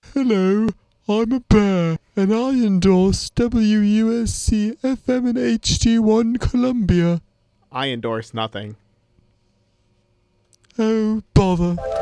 Hello, I'm a bear, and I endorse WUSC FM and HD1 Columbia. I endorse nothing. Oh, bother.